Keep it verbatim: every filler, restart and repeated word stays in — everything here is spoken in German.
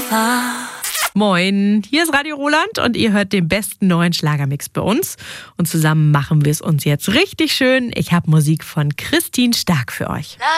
Moin, hier ist Radio Roland und ihr hört den besten neuen Schlagermix bei uns. Und zusammen machen wir es uns jetzt richtig schön. Ich habe Musik von Christine Stark für euch.